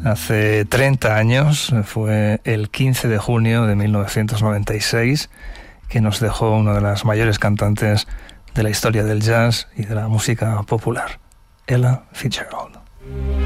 Hace 30 años, fue el 15 de junio de 1996, que nos dejó una de las mayores cantantes de la historia del jazz y de la música popular, Ella Fitzgerald.